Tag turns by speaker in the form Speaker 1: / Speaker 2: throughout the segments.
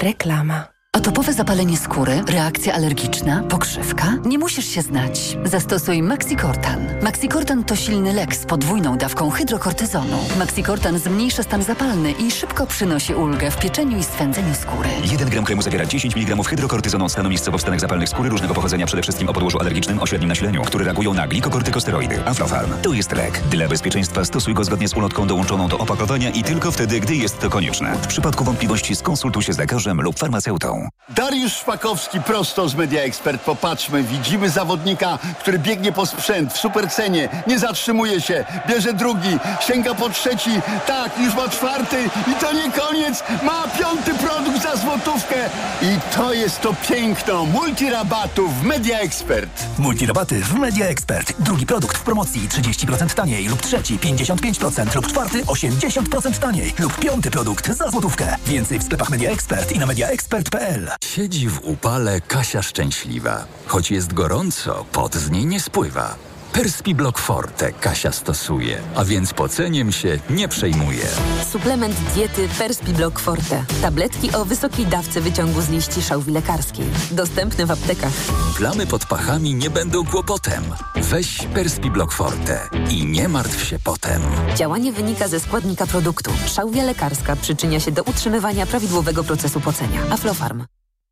Speaker 1: Reklama.
Speaker 2: Atopowe zapalenie skóry, reakcja alergiczna, pokrzywka? Nie musisz się znać. Zastosuj Maxicortan. Maxicortan to silny lek z podwójną dawką hydrokortyzonu. Maxicortan zmniejsza stan zapalny i szybko przynosi ulgę w pieczeniu i swędzeniu skóry.
Speaker 3: 1 gram kremu zawiera 10 mg hydrokortyzonu od stanu miejscowo w stanach zapalnych skóry różnego pochodzenia, przede wszystkim o podłożu alergicznym o średnim nasileniu, które reagują na glikokortykosteroidy. Aflofarm. To jest lek. Dla bezpieczeństwa stosuj go zgodnie z ulotką dołączoną do opakowania i tylko wtedy, gdy jest to konieczne. W przypadku wątpliwości skonsultuj się z lekarzem lub farmaceutą.
Speaker 4: Dariusz Szpakowski prosto z Media Expert. Popatrzmy, widzimy zawodnika, który biegnie po sprzęt w supercenie, nie zatrzymuje się, bierze drugi, sięga po trzeci, tak, już ma czwarty i to nie koniec, ma 5. produkt za złotówkę i to jest to piękno multirabatów w Media Expert.
Speaker 5: Multirabaty w Media Expert. Drugi produkt w promocji 30% taniej lub trzeci 55% lub czwarty 80% taniej lub 5. produkt za złotówkę. Więcej w sklepach Media Expert i na mediaexpert.pl.
Speaker 6: Siedzi w upale Kasia szczęśliwa. Choć jest gorąco, pot z niej nie spływa. Perspiblock Forte Kasia stosuje, a więc poceniem się nie przejmuje.
Speaker 7: Suplement diety Perspiblock Forte. Tabletki o wysokiej dawce wyciągu z liści szałwi lekarskiej. Dostępne w aptekach.
Speaker 6: Plamy pod pachami nie będą kłopotem. Weź Perspiblock Forte i nie martw się potem.
Speaker 7: Działanie wynika ze składnika produktu. Szałwia lekarska przyczynia się do utrzymywania prawidłowego procesu pocenia. Aflofarm.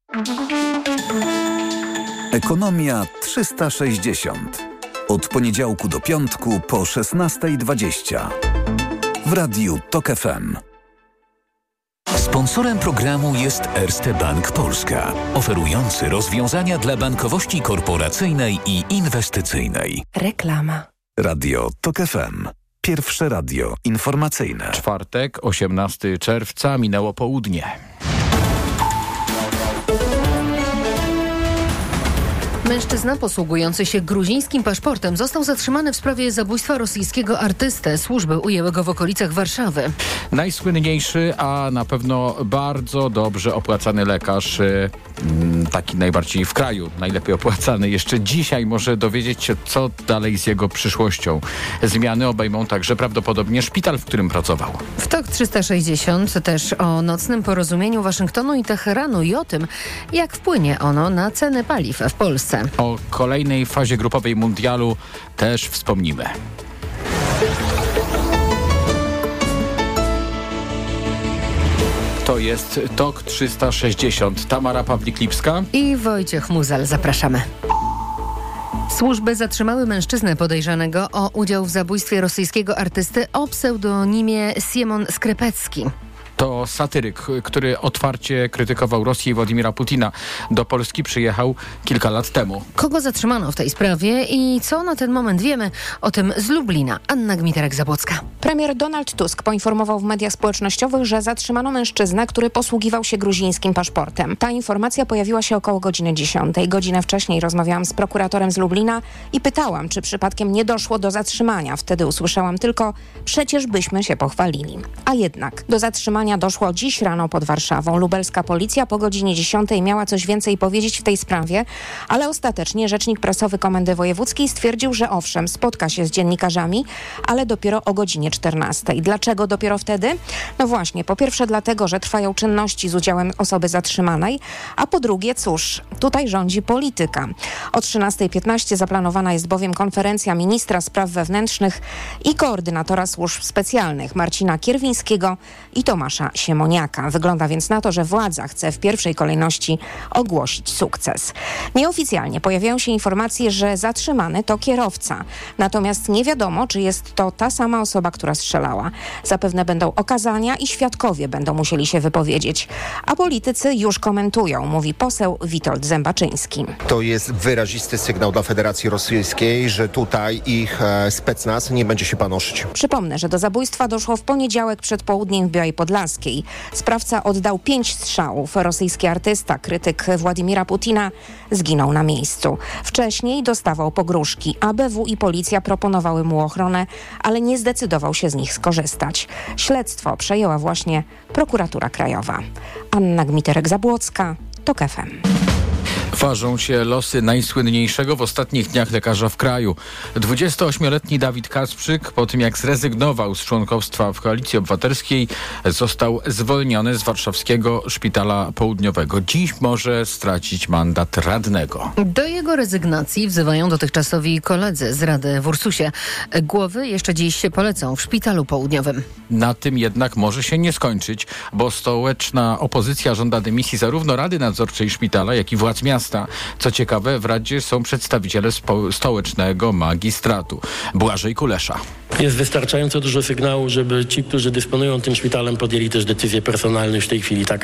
Speaker 8: Ekonomia 360. Od poniedziałku do piątku po 16:20. W Radiu TOK FM.
Speaker 9: Sponsorem programu jest Erste Bank Polska, oferujący rozwiązania dla bankowości korporacyjnej i inwestycyjnej.
Speaker 1: Reklama.
Speaker 8: Radio TOK FM. Pierwsze radio informacyjne.
Speaker 10: Czwartek, 18 czerwca, minęło południe.
Speaker 1: Mężczyzna posługujący się gruzińskim paszportem został zatrzymany w sprawie zabójstwa rosyjskiego artysty. Służby ujęły go w okolicach Warszawy.
Speaker 10: Najsłynniejszy, a na pewno bardzo dobrze opłacany lekarz, taki najbardziej w kraju, najlepiej opłacany, jeszcze dzisiaj może dowiedzieć się, co dalej z jego przyszłością. Zmiany obejmą także prawdopodobnie szpital, w którym pracował.
Speaker 1: W TOK 360 też o nocnym porozumieniu Waszyngtonu i Teheranu i o tym, jak wpłynie ono na ceny paliw w Polsce.
Speaker 10: O kolejnej fazie grupowej mundialu też wspomnimy. To jest TOK 360. Tamara Pawlik-Lipska
Speaker 1: i Wojciech Muzal. Zapraszamy. Służby zatrzymały mężczyznę podejrzanego o udział w zabójstwie rosyjskiego artysty o pseudonimie Siemon Skrepecki.
Speaker 10: To satyryk, który otwarcie krytykował Rosję i Władimira Putina. Do Polski przyjechał kilka lat temu.
Speaker 1: Kogo zatrzymano w tej sprawie i co na ten moment wiemy? O tym z Lublina. Anna Gmiterek-Zabłocka.
Speaker 11: Premier Donald Tusk poinformował w mediach społecznościowych, że zatrzymano mężczyznę, który posługiwał się gruzińskim paszportem. Ta informacja pojawiła się około godziny 10. Godzinę wcześniej rozmawiałam z prokuratorem z Lublina i pytałam, czy przypadkiem nie doszło do zatrzymania. Wtedy usłyszałam tylko, przecież byśmy się pochwalili. A jednak do zatrzymania doszło dziś rano pod Warszawą. Lubelska policja po godzinie 10 miała coś więcej powiedzieć w tej sprawie, ale ostatecznie rzecznik prasowy Komendy Wojewódzkiej stwierdził, że owszem, spotka się z dziennikarzami, ale dopiero o godzinie 14. Dlaczego dopiero wtedy? No właśnie, po pierwsze dlatego, że trwają czynności z udziałem osoby zatrzymanej, a po drugie, cóż, tutaj rządzi polityka. O 13:15 zaplanowana jest bowiem konferencja ministra spraw wewnętrznych i koordynatora służb specjalnych Marcina Kierwińskiego i Tomasza Siemoniaka. Wygląda więc na to, że władza chce w pierwszej kolejności ogłosić sukces. Nieoficjalnie pojawiają się informacje, że zatrzymany to kierowca. Natomiast nie wiadomo, czy jest to ta sama osoba, która strzelała. Zapewne będą okazania i świadkowie będą musieli się wypowiedzieć. A politycy już komentują, mówi poseł Witold Zębaczyński.
Speaker 12: To jest wyrazisty sygnał dla Federacji Rosyjskiej, że tutaj ich specnaz nie będzie się panoszyć.
Speaker 11: Przypomnę, że do zabójstwa doszło w poniedziałek przed południem w Białej Podlaskiej. Sprawca oddał 5 strzałów. Rosyjski artysta, krytyk Władimira Putina, zginął na miejscu. Wcześniej dostawał pogróżki. ABW i policja proponowały mu ochronę, ale nie zdecydował się z nich skorzystać. Śledztwo przejęła właśnie prokuratura krajowa. Anna Gmiterek-Zabłocka, TOK FM.
Speaker 10: Ważą się losy najsłynniejszego w ostatnich dniach lekarza w kraju. 28-letni Dawid Kacprzyk, po tym jak zrezygnował z członkostwa w Koalicji Obywatelskiej, został zwolniony z warszawskiego Szpitala Południowego. Dziś może stracić mandat radnego.
Speaker 1: Do jego rezygnacji wzywają dotychczasowi koledzy z Rady w Ursusie. Głowy jeszcze dziś się polecą w Szpitalu Południowym.
Speaker 10: Na tym jednak może się nie skończyć, bo stołeczna opozycja żąda dymisji zarówno Rady Nadzorczej Szpitala, jak i władz miasta. Co ciekawe, w Radzie są przedstawiciele stołecznego magistratu. Błażej Kulesza.
Speaker 13: Jest wystarczająco dużo sygnału, żeby ci, którzy dysponują tym szpitalem, podjęli też decyzje personalne w tej chwili. Taka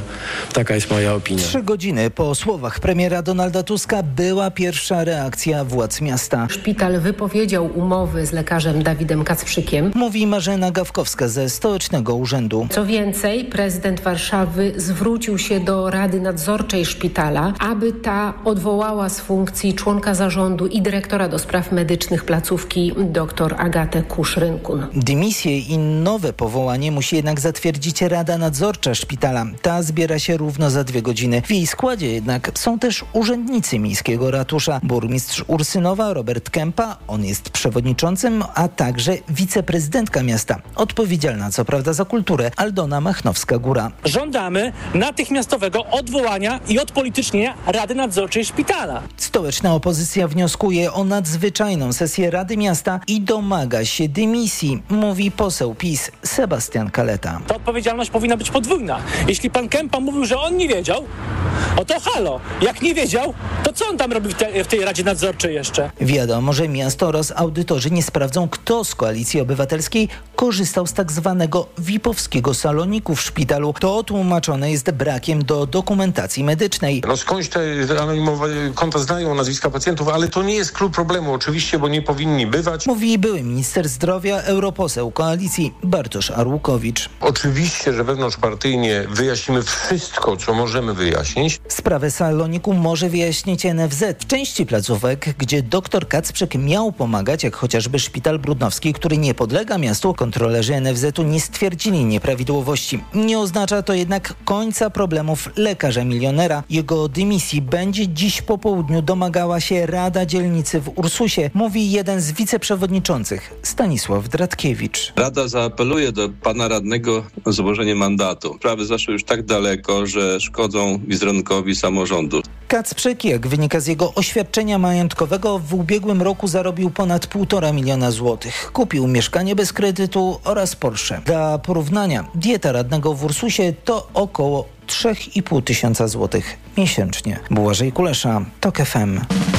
Speaker 13: jest moja opinia.
Speaker 14: 3 godziny po słowach premiera Donalda Tuska była pierwsza reakcja władz miasta.
Speaker 15: Szpital wypowiedział umowy z lekarzem Dawidem Kacprzykiem.
Speaker 14: Mówi Marzena Gawkowska ze Stołecznego Urzędu.
Speaker 15: Co więcej, prezydent Warszawy zwrócił się do Rady Nadzorczej Szpitala, aby ta odwołała z funkcji członka zarządu i dyrektora do spraw medycznych placówki dr Agatę Kusz-Rynkun.
Speaker 14: Dymisję i nowe powołanie musi jednak zatwierdzić Rada Nadzorcza Szpitala. Ta zbiera się równo za 2 godziny. W jej składzie jednak są też urzędnicy miejskiego ratusza. Burmistrz Ursynowa Robert Kępa, on jest przewodniczącym, a także wiceprezydentka miasta. Odpowiedzialna co prawda za kulturę, Aldona Machnowska-Góra.
Speaker 16: Żądamy natychmiastowego odwołania i odpolitycznienia Rady Nadzorczej Szpitala.
Speaker 14: Stołeczna opozycja wnioskuje o nadzwyczajną sesję Rady Miasta i domaga się dymisji, mówi poseł PiS Sebastian Kaleta.
Speaker 16: Ta odpowiedzialność powinna być podwójna. Jeśli pan Kępa mówił, że on nie wiedział, to halo, jak nie wiedział, to co on tam robi w tej Radzie Nadzorczej jeszcze?
Speaker 14: Wiadomo, że miasto oraz audytorzy nie sprawdzą, kto z Koalicji Obywatelskiej korzystał z tak zwanego VIP-owskiego saloniku w szpitalu. To tłumaczone jest brakiem do dokumentacji medycznej.
Speaker 17: Skądś te anonimowe konta znają nazwiska pacjentów, ale to nie jest klucz problemu oczywiście, bo nie powinni bywać.
Speaker 14: Mówi były minister zdrowia, europoseł Koalicji Bartosz Arłukowicz.
Speaker 17: Oczywiście, że wewnątrzpartyjnie wyjaśnimy wszystko, co możemy wyjaśnić.
Speaker 14: Sprawę saloniku może wyjaśnić NFZ. W części placówek, gdzie dr Kacprzyk miał pomagać, jak chociażby Szpital Brudnowski, który nie podlega miastu, kontrolerzy NFZ-u nie stwierdzili nieprawidłowości. Nie oznacza to jednak końca problemów lekarza milionera. Jego dymisji będzie dziś po południu domagała się Rada Dzielnicy w Ursusie, mówi jeden z wiceprzewodniczących, Stanisław Dratkiewicz.
Speaker 18: Rada zaapeluje do pana radnego o złożenie mandatu. Sprawy zaszły już tak daleko, że szkodzą wizerunkowi samorządu.
Speaker 14: Kacprzyk, jak wynika z jego oświadczenia majątkowego, w ubiegłym roku zarobił ponad 1,5 miliona złotych. Kupił mieszkanie bez kredytu oraz Porsche. Dla porównania, dieta radnego w Ursusie to około 3,5 tysiąca złotych miesięcznie. Błażej Kulesza, TOK FM.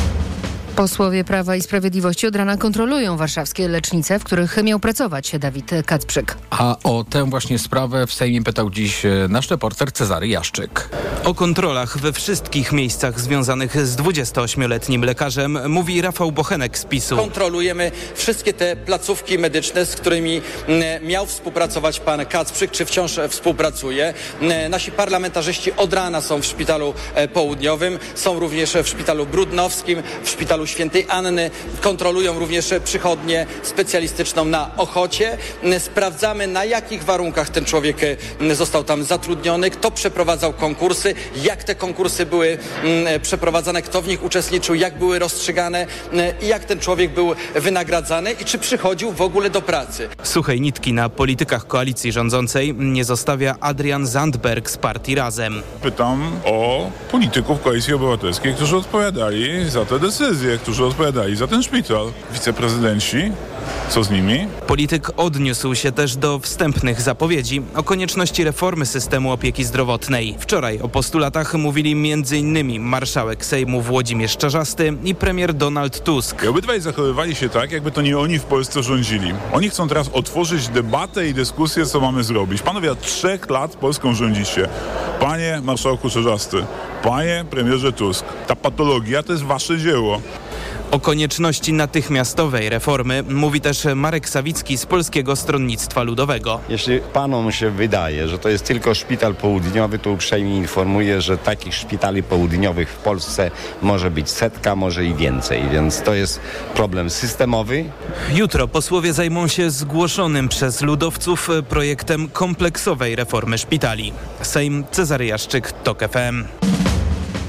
Speaker 1: Posłowie Prawa i Sprawiedliwości od rana kontrolują warszawskie lecznice, w których miał pracować Dawid Kacprzyk.
Speaker 10: A o tę właśnie sprawę w Sejmie pytał dziś nasz reporter Cezary Jaszczyk.
Speaker 19: O kontrolach we wszystkich miejscach związanych z 28-letnim lekarzem mówi Rafał Bochenek z PiS-u.
Speaker 20: Kontrolujemy wszystkie te placówki medyczne, z którymi miał współpracować pan Kacprzyk, czy wciąż współpracuje. Nasi parlamentarzyści od rana są w Szpitalu Południowym, są również w Szpitalu Brudnowskim, w Szpitalu Świętej Anny, kontrolują również przychodnię specjalistyczną na Ochocie. Sprawdzamy, na jakich warunkach ten człowiek został tam zatrudniony, kto przeprowadzał konkursy, jak te konkursy były przeprowadzane, kto w nich uczestniczył, jak były rozstrzygane i jak ten człowiek był wynagradzany i czy przychodził w ogóle do pracy.
Speaker 19: Suchej nitki na politykach koalicji rządzącej nie zostawia Adrian Zandberg z partii Razem.
Speaker 21: Pytam o polityków Koalicji Obywatelskiej, którzy odpowiadali za te decyzje, którzy odpowiadali za ten szpital. Wiceprezydenci, co z nimi?
Speaker 19: Polityk odniósł się też do wstępnych zapowiedzi o konieczności reformy systemu opieki zdrowotnej. Wczoraj o postulatach mówili m.in. marszałek Sejmu Włodzimierz Czarzasty i premier Donald Tusk.
Speaker 21: I obydwaj zachowywali się tak, jakby to nie oni w Polsce rządzili. Oni chcą teraz otworzyć debatę i dyskusję, co mamy zrobić. Panowie, od 3 lat Polską rządzicie. Panie marszałku Czarzasty, panie premierze Tusk, ta patologia to jest wasze dzieło.
Speaker 19: O konieczności natychmiastowej reformy mówi też Marek Sawicki z Polskiego Stronnictwa Ludowego.
Speaker 22: Jeśli panom się wydaje, że to jest tylko szpital południowy, to uprzejmie informuję, że takich szpitali południowych w Polsce może być 100, może i więcej, więc to jest problem systemowy.
Speaker 19: Jutro posłowie zajmą się zgłoszonym przez ludowców projektem kompleksowej reformy szpitali. Sejm, Cezary Jaszczyk, TOK FM.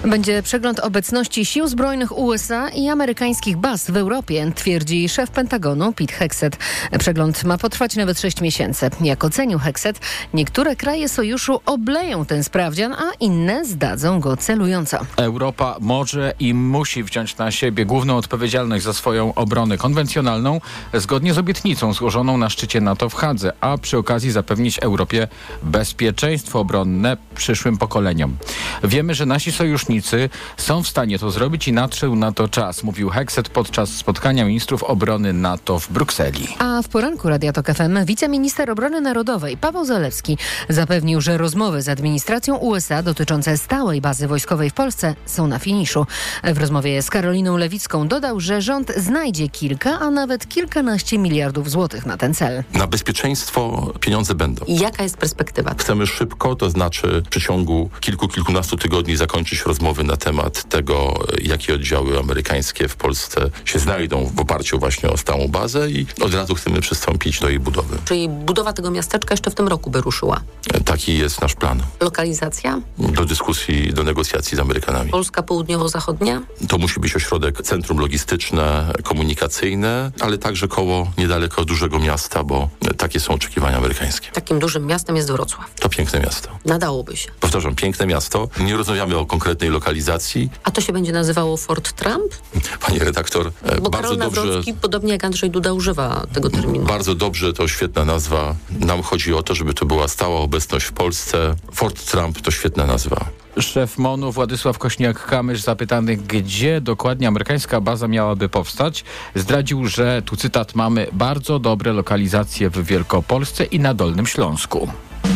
Speaker 1: Będzie przegląd obecności sił zbrojnych USA i amerykańskich baz w Europie, twierdzi szef Pentagonu Pete Hegseth. Przegląd ma potrwać nawet 6 miesięcy. Jak ocenił Hegseth, niektóre kraje sojuszu obleją ten sprawdzian, a inne zdadzą go celująco.
Speaker 10: Europa może i musi wziąć na siebie główną odpowiedzialność za swoją obronę konwencjonalną, zgodnie z obietnicą złożoną na szczycie NATO w Hadze, a przy okazji zapewnić Europie bezpieczeństwo obronne przyszłym pokoleniom. Wiemy, że nasi sojusznicy są w stanie to zrobić i nadszedł na to czas, mówił Hegseth podczas spotkania ministrów obrony NATO w Brukseli.
Speaker 1: A w poranku Radia Tok FM wiceminister obrony narodowej Paweł Zalewski zapewnił, że rozmowy z administracją USA dotyczące stałej bazy wojskowej w Polsce są na finiszu. W rozmowie z Karoliną Lewicką dodał, że rząd znajdzie kilka, a nawet kilkanaście miliardów złotych na ten cel.
Speaker 2: Na bezpieczeństwo pieniądze będą.
Speaker 7: I jaka jest perspektywa?
Speaker 2: Chcemy szybko, to znaczy w przeciągu kilkunastu tygodni zakończyć rozmowy na temat tego, jakie oddziały amerykańskie w Polsce się znajdą w oparciu właśnie o stałą bazę i od razu chcemy przystąpić do jej budowy.
Speaker 7: Czyli budowa tego miasteczka jeszcze w tym roku by ruszyła?
Speaker 2: Taki jest nasz plan.
Speaker 7: Lokalizacja?
Speaker 2: Do dyskusji, do negocjacji z Amerykanami.
Speaker 7: Polska południowo-zachodnia?
Speaker 2: To musi być ośrodek, centrum logistyczne, komunikacyjne, ale także koło niedaleko dużego miasta, bo takie są oczekiwania amerykańskie.
Speaker 7: Takim dużym miastem jest Wrocław.
Speaker 2: To piękne miasto.
Speaker 7: Nadałoby się.
Speaker 2: Powtarzam, piękne miasto. Nie rozmawiamy o konkretnej lokalizacji.
Speaker 7: A to się będzie nazywało Fort Trump?
Speaker 2: Panie redaktor,
Speaker 7: bo
Speaker 2: bardzo
Speaker 7: Karol
Speaker 2: dobrze.
Speaker 7: Nawrocki, podobnie jak Andrzej Duda, używa tego terminu.
Speaker 2: Bardzo dobrze, to świetna nazwa. Nam chodzi o to, żeby to była stała obecność w Polsce. Fort Trump to świetna nazwa.
Speaker 10: Szef MON-u Władysław Kośniak-Kamysz, zapytany, gdzie dokładnie amerykańska baza miałaby powstać, zdradził, że, tu cytat, mamy bardzo dobre lokalizacje w Wielkopolsce i na Dolnym Śląsku.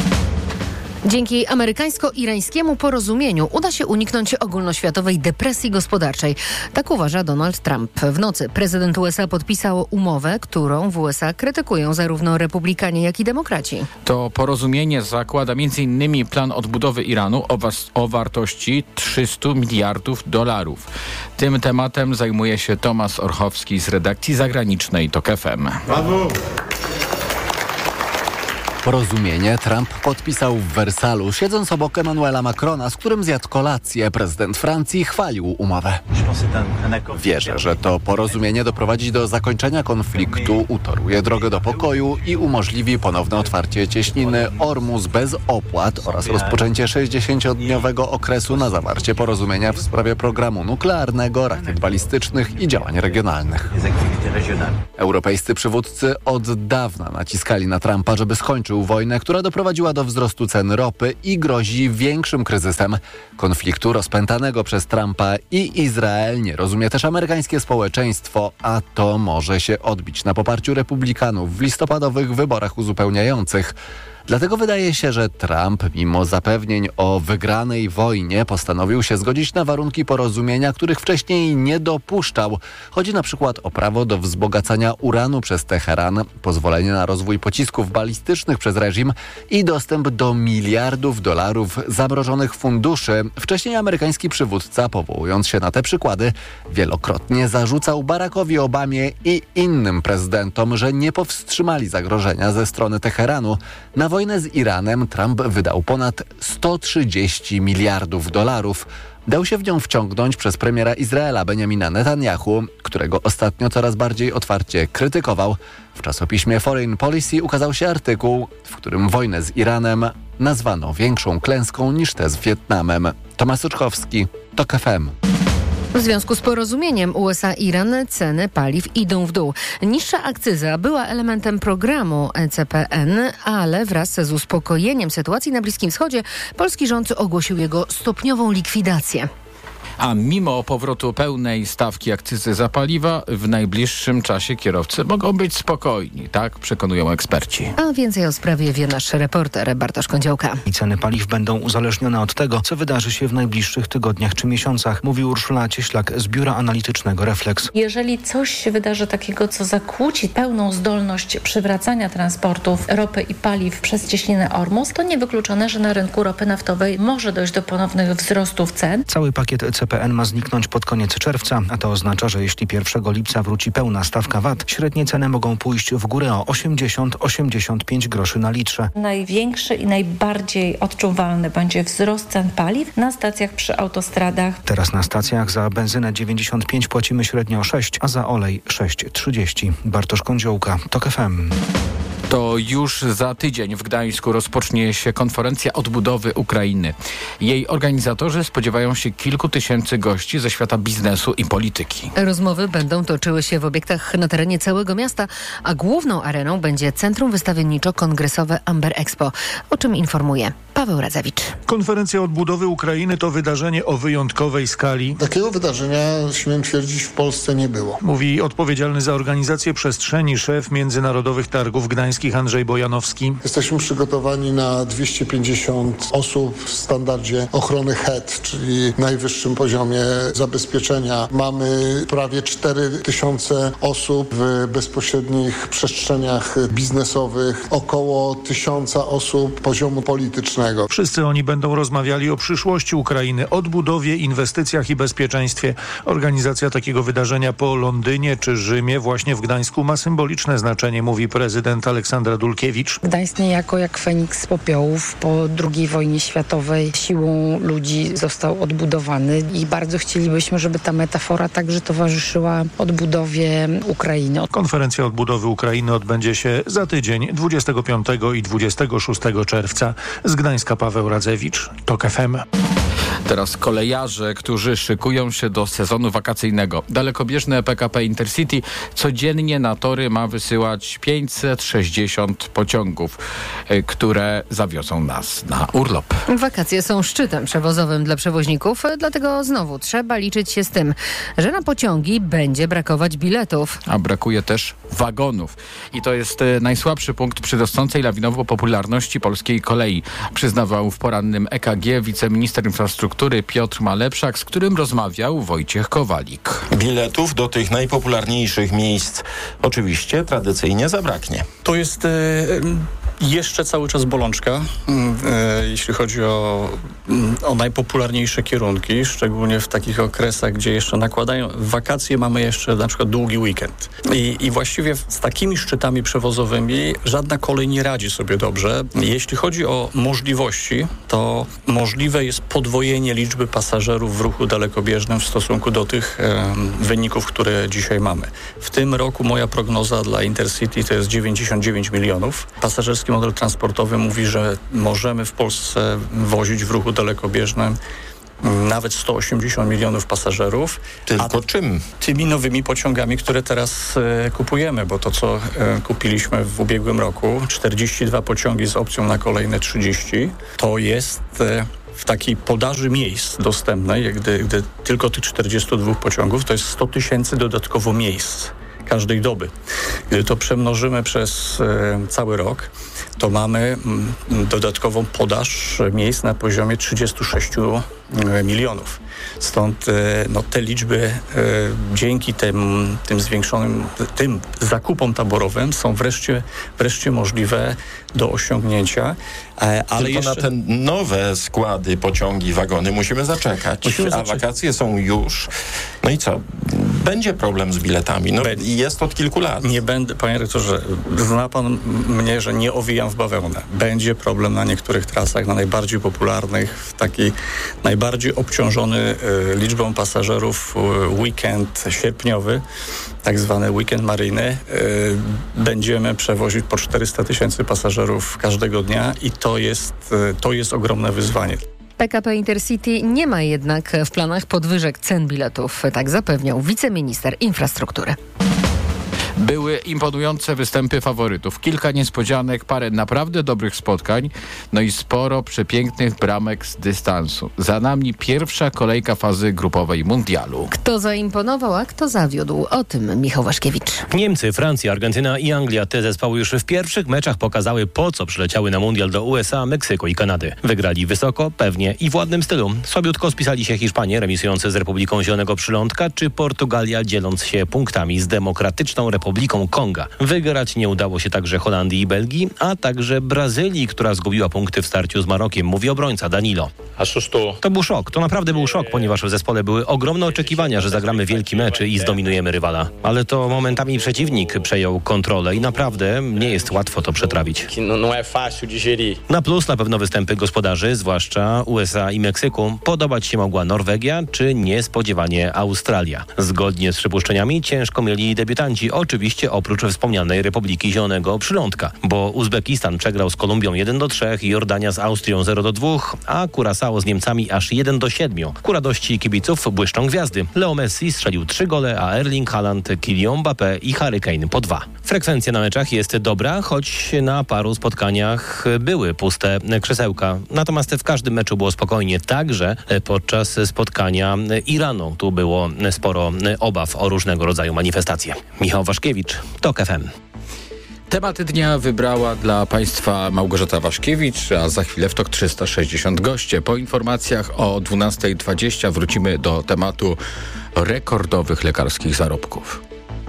Speaker 1: Dzięki amerykańsko-irańskiemu porozumieniu uda się uniknąć ogólnoświatowej depresji gospodarczej. Tak uważa Donald Trump. W nocy prezydent USA podpisał umowę, którą w USA krytykują zarówno republikanie, jak i demokraci.
Speaker 10: To porozumienie zakłada m.in. plan odbudowy Iranu o wartości $300 miliardów. Tym tematem zajmuje się Tomasz Orchowski z redakcji zagranicznej TOK FM.
Speaker 3: Brawo! Porozumienie Trump podpisał w Wersalu, siedząc obok Emmanuela Macrona, z którym zjadł kolację. Prezydent Francji chwalił umowę. Wierzę, że to porozumienie doprowadzi do zakończenia konfliktu, utoruje drogę do pokoju i umożliwi ponowne otwarcie cieśniny Ormus bez opłat oraz rozpoczęcie 60-dniowego okresu na zawarcie porozumienia w sprawie programu nuklearnego, rakiet balistycznych i działań regionalnych. Europejscy przywódcy od dawna naciskali na Trumpa, żeby skończył wojnę, która doprowadziła do wzrostu cen ropy i grozi większym kryzysem. Konfliktu rozpętanego przez Trumpa i Izrael nie rozumie też amerykańskie społeczeństwo, a to może się odbić na poparciu republikanów w listopadowych wyborach uzupełniających. Dlatego wydaje się, że Trump, mimo zapewnień o wygranej wojnie, postanowił się zgodzić na warunki porozumienia, których wcześniej nie dopuszczał. Chodzi na przykład o prawo do wzbogacania uranu przez Teheran, pozwolenie na rozwój pocisków balistycznych przez reżim i dostęp do miliardów dolarów zamrożonych funduszy. Wcześniej amerykański przywódca, powołując się na te przykłady, wielokrotnie zarzucał Barackowi Obamie i innym prezydentom, że nie powstrzymali zagrożenia ze strony Teheranu. Na wojnę z Iranem Trump wydał ponad $130 miliardów. Dał się w nią wciągnąć przez premiera Izraela Benjamina Netanyahu, którego ostatnio coraz bardziej otwarcie krytykował. W czasopiśmie Foreign Policy ukazał się artykuł, w którym wojnę z Iranem nazwano większą klęską niż tę z Wietnamem. Tomasz Uczkowski, TOK FM.
Speaker 1: W związku z porozumieniem USA-Iran ceny paliw idą w dół. Niższa akcyza była elementem programu ECPN, ale wraz z uspokojeniem sytuacji na Bliskim Wschodzie polski rząd ogłosił jego stopniową likwidację.
Speaker 10: A mimo powrotu pełnej stawki akcyzy za paliwa, w najbliższym czasie kierowcy mogą być spokojni, tak przekonują eksperci.
Speaker 1: A więcej o sprawie wie nasz reporter Bartosz Kądziołka.
Speaker 23: I ceny paliw będą uzależnione od tego, co wydarzy się w najbliższych tygodniach czy miesiącach, mówi Urszula Cieślak z biura analitycznego Reflex.
Speaker 24: Jeżeli coś się wydarzy takiego, co zakłóci pełną zdolność przywracania transportów ropy i paliw przez cieśninę Ormus, to niewykluczone, że na rynku ropy naftowej może dojść do ponownych wzrostów cen.
Speaker 23: Cały pakiet ECPN CPN ma zniknąć pod koniec czerwca, a to oznacza, że jeśli 1 lipca wróci pełna stawka VAT, średnie ceny mogą pójść w górę o 80-85 groszy na litrze.
Speaker 24: Największy i najbardziej odczuwalny będzie wzrost cen paliw na stacjach przy autostradach.
Speaker 23: Teraz na stacjach za benzynę 95 płacimy średnio 6, a za olej 6,30. Bartosz Kądziołka, TOK FM.
Speaker 10: To już za tydzień w Gdańsku rozpocznie się konferencja odbudowy Ukrainy. Jej organizatorzy spodziewają się kilku tysięcy gości ze świata biznesu i polityki.
Speaker 1: Rozmowy będą toczyły się w obiektach na terenie całego miasta, a główną areną będzie Centrum Wystawienniczo-Kongresowe Amber Expo, o czym informuje Paweł Radzewicz.
Speaker 4: Konferencja odbudowy Ukrainy to wydarzenie o wyjątkowej skali.
Speaker 5: Takiego wydarzenia, śmiem twierdzić, w Polsce nie było.
Speaker 4: Mówi odpowiedzialny za organizację przestrzeni szef Międzynarodowych Targów Gdańskich Andrzej Bojanowski.
Speaker 5: Jesteśmy przygotowani na 250 osób w standardzie ochrony HEAD, czyli najwyższym poziomie zabezpieczenia. Mamy prawie 4000 osób w bezpośrednich przestrzeniach biznesowych, około 1000 osób poziomu politycznego.
Speaker 4: Wszyscy oni będą rozmawiali o przyszłości Ukrainy, odbudowie, inwestycjach i bezpieczeństwie. Organizacja takiego wydarzenia po Londynie czy Rzymie właśnie w Gdańsku ma symboliczne znaczenie, mówi prezydent Aleksandra Dulkiewicz.
Speaker 6: Gdańsk niejako jak Feniks z popiołów po II wojnie światowej siłą ludzi został odbudowany i bardzo chcielibyśmy, żeby ta metafora także towarzyszyła odbudowie Ukrainy.
Speaker 4: Konferencja odbudowy Ukrainy odbędzie się za tydzień, 25 i 26 czerwca. Z Gdańska Paweł Radzewicz, TOK FM.
Speaker 10: Teraz kolejarze, którzy szykują się do sezonu wakacyjnego. Dalekobieżne PKP Intercity codziennie na tory ma wysyłać 560 pociągów, które zawiozą nas na urlop.
Speaker 1: Wakacje są szczytem przewozowym dla przewoźników, dlatego znowu trzeba liczyć się z tym, że na pociągi będzie brakować biletów.
Speaker 10: A brakuje też wagonów. I to jest najsłabszy punkt przy rosnącej lawinowo popularności polskiej kolei, przyznawał w porannym EKG wiceminister infrastruktury Piotr Malepszak, z którym rozmawiał Wojciech Kowalik.
Speaker 9: Biletów do tych najpopularniejszych miejsc oczywiście tradycyjnie zabraknie.
Speaker 25: To jest jeszcze cały czas bolączka, jeśli chodzi o najpopularniejsze kierunki, szczególnie w takich okresach, gdzie jeszcze nakładają wakacje, mamy jeszcze na przykład długi weekend. I właściwie z takimi szczytami przewozowymi żadna kolej nie radzi sobie dobrze. Jeśli chodzi o możliwości, to możliwe jest podwojenie liczby pasażerów w ruchu dalekobieżnym w stosunku do tych wyników, które dzisiaj mamy. W tym roku moja prognoza dla Intercity to jest 99 milionów. Pasażerski model transportowy mówi, że możemy w Polsce wozić w ruchu dalekobieżnym nawet 180 milionów pasażerów.
Speaker 9: Tylko czym?
Speaker 25: Tymi nowymi pociągami, które teraz kupujemy, bo to, co kupiliśmy w ubiegłym roku, 42 pociągi z opcją na kolejne 30, to jest w takiej podaży miejsc dostępnej, gdy tylko tych 42 pociągów, to jest 100 000 dodatkowo miejsc każdej doby. Gdy to przemnożymy przez cały rok, to mamy dodatkową podaż miejsc na poziomie 36 milionów. Stąd te liczby dzięki tym zwiększonym zakupom taborowym są wreszcie możliwe do osiągnięcia. Ale
Speaker 9: tylko
Speaker 25: jeszcze...
Speaker 9: na te nowe składy, pociągi, wagony musimy zaczekać. A wakacje są już. No i co? Będzie problem z biletami. Jest od kilku lat.
Speaker 25: Nie będę, panie rektorze, zna pan mnie, że nie owijam w bawełnę. Będzie problem na niektórych trasach, na najbardziej popularnych, w taki najbardziej obciążony liczbą pasażerów weekend sierpniowy, tak zwany weekend maryjny. Będziemy przewozić po 400 000 pasażerów każdego dnia i to jest ogromne wyzwanie.
Speaker 1: PKP Intercity nie ma jednak w planach podwyżek cen biletów, tak zapewniał wiceminister infrastruktury.
Speaker 10: Były imponujące występy faworytów, kilka niespodzianek, parę naprawdę dobrych spotkań, no i sporo przepięknych bramek z dystansu. Za nami pierwsza kolejka fazy grupowej mundialu.
Speaker 1: Kto zaimponował, a kto zawiódł? O tym Michał Waszkiewicz.
Speaker 26: Niemcy, Francja, Argentyna i Anglia. Te zespoły już w pierwszych meczach pokazały, po co przyleciały na mundial do USA, Meksyku i Kanady. Wygrali wysoko, pewnie i w ładnym stylu. Słabiutko spisali się Hiszpanie, remisujący z Republiką Zielonego Przylądka, czy Portugalia, dzieląc się punktami z Demokratyczną Republiką Republiką Konga. Wygrać nie udało się także Holandii i Belgii, a także Brazylii, która zgubiła punkty w starciu z Marokiem, mówi obrońca Danilo. To był szok, to naprawdę był szok, ponieważ w zespole były ogromne oczekiwania, że zagramy wielki mecz i zdominujemy rywala. Ale to momentami przeciwnik przejął kontrolę i naprawdę nie jest łatwo to przetrawić. Na plus na pewno występy gospodarzy, zwłaszcza USA i Meksyku. Podobać się mogła Norwegia czy niespodziewanie Australia. Zgodnie z przypuszczeniami ciężko mieli debiutanci, oczywiście oprócz wspomnianej Republiki Zielonego Przylądka, bo Uzbekistan przegrał z Kolumbią 1-3, Jordania z Austrią 0-2, a Curaçao z Niemcami aż 1-7. Ku radości kibiców błyszczą gwiazdy. Leo Messi strzelił 3 gole, a Erling Haaland, Kylian Mbappé i Harry Kane po 2. Frekwencja na meczach jest dobra, choć na paru spotkaniach były puste krzesełka. Natomiast w każdym meczu było spokojnie, także podczas spotkania Iranu. Tu było sporo obaw o różnego rodzaju manifestacje. Michał Waszkiewicz, TOK FM.
Speaker 10: Tematy dnia wybrała dla Państwa Małgorzata Waszkiewicz, a za chwilę w TOK 360 goście. Po informacjach o 12:20 wrócimy do tematu rekordowych lekarskich zarobków.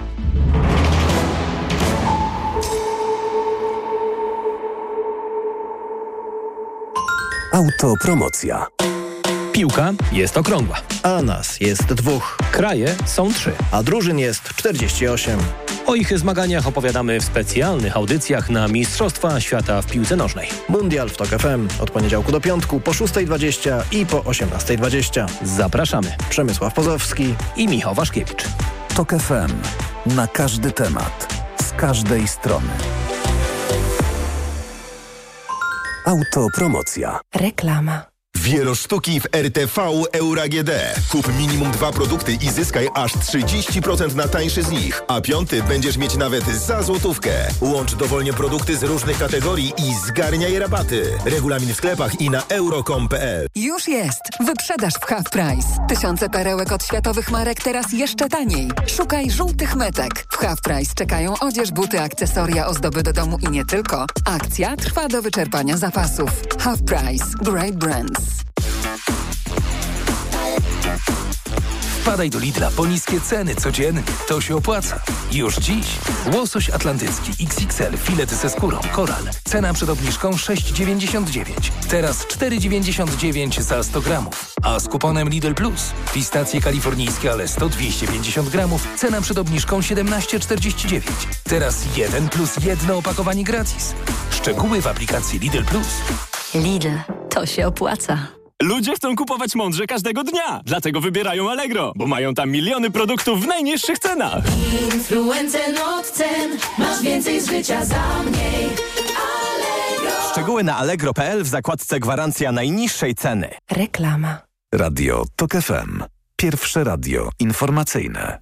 Speaker 8: Autopromocja.
Speaker 26: Piłka jest okrągła.
Speaker 8: A nas jest 2.
Speaker 26: Kraje są 3.
Speaker 8: A drużyn jest 48.
Speaker 26: O ich zmaganiach opowiadamy w specjalnych audycjach na Mistrzostwa Świata w piłce nożnej.
Speaker 8: Mundial w TOK FM od poniedziałku do piątku po 6:20 i po 18:20.
Speaker 26: Zapraszamy.
Speaker 8: Przemysław Pozowski
Speaker 26: i Michał Waszkiewicz.
Speaker 8: TOK FM. Na każdy temat. Z każdej strony. Autopromocja.
Speaker 11: Reklama.
Speaker 12: Wielosztuki w RTV Euro AGD. Kup minimum 2 produkty i zyskaj aż 30% na tańszy z nich. A 5 będziesz mieć nawet za złotówkę. Łącz dowolnie produkty z różnych kategorii i zgarniaj rabaty. Regulamin w sklepach i na euro.com.pl.
Speaker 11: Już jest! Wyprzedaż w Half Price. Tysiące perełek od światowych marek teraz jeszcze taniej. Szukaj żółtych metek. W Half Price czekają odzież, buty, akcesoria, ozdoby do domu i nie tylko. Akcja trwa do wyczerpania zapasów. Half Price. Great brands.
Speaker 13: Wpadaj do Lidla po niskie ceny codziennie. To się opłaca. Już dziś. Łosoś atlantycki XXL, filet ze skórą, koral. Cena przed obniżką 6,99. Teraz 4,99 za 100 gramów. A z kuponem Lidl Plus. Pistacje kalifornijskie Alesto 250 gramów. Cena przed obniżką 17,49. Teraz 1 plus 1 opakowanie gratis. Szczegóły w aplikacji Lidl Plus.
Speaker 11: Lidl. To się opłaca.
Speaker 15: Ludzie chcą kupować mądrze każdego dnia, dlatego wybierają Allegro, bo mają tam miliony produktów w najniższych cenach.
Speaker 16: Influencer od cen, masz więcej z życia za mniej. Allegro.
Speaker 15: Szczegóły na allegro.pl w zakładce gwarancja najniższej ceny.
Speaker 11: Reklama.
Speaker 8: Radio TOK FM. Pierwsze radio informacyjne.